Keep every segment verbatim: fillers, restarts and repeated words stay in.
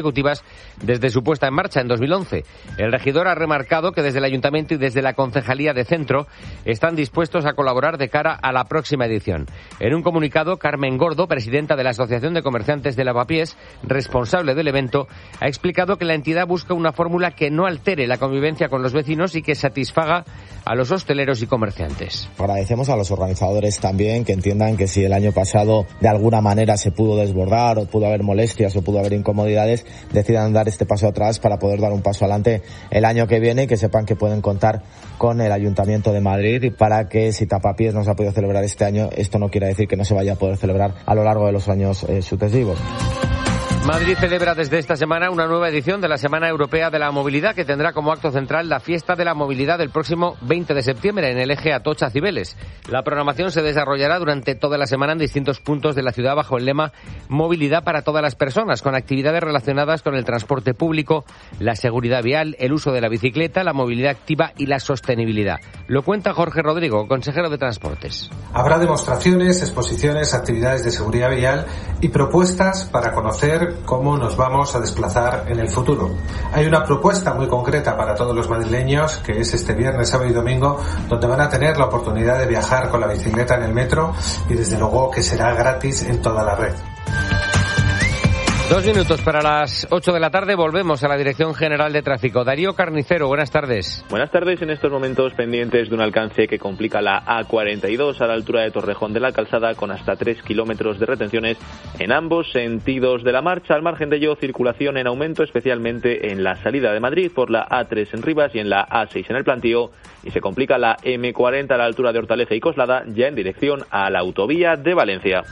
ejecutivas desde su puesta en marcha en dos mil once. El regidor ha remarcado que desde el Ayuntamiento y desde la Concejalía de Centro están dispuestos a colaborar de cara a la próxima edición. En un comunicado, Carmen Gordo, presidenta de la Asociación de Comerciantes de Lavapiés, responsable del evento, ha explicado que la entidad busca una fórmula que no altere la convivencia con los vecinos y que satisfaga a los hosteleros y comerciantes. Agradecemos a los organizadores también que entiendan que si el año pasado de alguna manera se pudo desbordar o pudo haber molestias o pudo haber incomodidades, decidan dar este paso atrás para poder dar un paso adelante el año que viene y que sepan que pueden contar con el Ayuntamiento de Madrid, y para que si Tapapiés no se ha podido celebrar este año, esto no quiere decir que no se vaya a poder celebrar a lo largo de los años eh, sucesivos. Madrid celebra desde esta semana una nueva edición de la Semana Europea de la Movilidad, que tendrá como acto central la fiesta de la movilidad del próximo veinte de septiembre en el eje Atocha-Cibeles. La programación se desarrollará durante toda la semana en distintos puntos de la ciudad bajo el lema Movilidad para todas las personas, con actividades relacionadas con el transporte público, la seguridad vial, el uso de la bicicleta, la movilidad activa y la sostenibilidad. Lo cuenta Jorge Rodrigo, consejero de Transportes. Habrá demostraciones, exposiciones, actividades de seguridad vial y propuestas para conocer cómo nos vamos a desplazar en el futuro. Hay una propuesta muy concreta para todos los madrileños, que es este viernes, sábado y domingo, donde van a tener la oportunidad de viajar con la bicicleta en el metro y desde luego que será gratis en toda la red. Dos minutos para las ocho de la tarde, volvemos a la Dirección General de Tráfico. Darío Carnicero, buenas tardes. Buenas tardes, en estos momentos pendientes de un alcance que complica la A cuarenta y dos a la altura de Torrejón de la Calzada, con hasta tres kilómetros de retenciones en ambos sentidos de la marcha. Al margen de ello, circulación en aumento, especialmente en la salida de Madrid por la A tres en Rivas y en la A seis en el Plantío, y se complica la eme cuarenta a la altura de Hortaleza y Coslada, ya en dirección a la autovía de Valencia.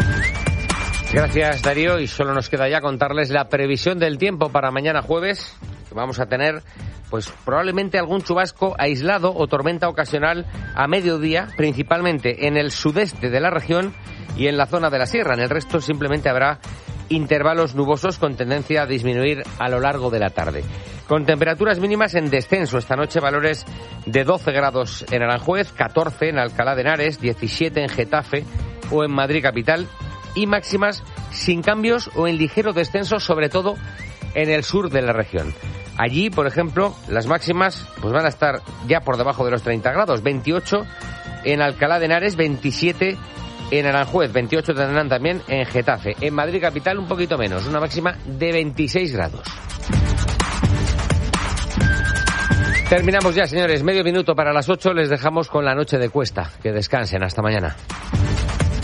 Gracias, Darío, y solo nos queda ya contarles la previsión del tiempo para mañana jueves, que vamos a tener pues probablemente algún chubasco aislado o tormenta ocasional a mediodía, principalmente en el sudeste de la región y en la zona de la sierra. En el resto simplemente habrá intervalos nubosos con tendencia a disminuir a lo largo de la tarde. Con temperaturas mínimas en descenso esta noche, valores de doce grados en Aranjuez, catorce en Alcalá de Henares, diecisiete en Getafe o en Madrid capital, y máximas sin cambios o en ligero descenso, sobre todo en el sur de la región. Allí, por ejemplo, las máximas pues van a estar ya por debajo de los treinta grados, veintiocho en Alcalá de Henares, veintisiete en Aranjuez, veintiocho tendrán también en Getafe. En Madrid capital un poquito menos, una máxima de veintiséis grados. Terminamos ya, señores, medio minuto para las ocho, les dejamos con la noche de Cuesta. Que descansen, hasta mañana.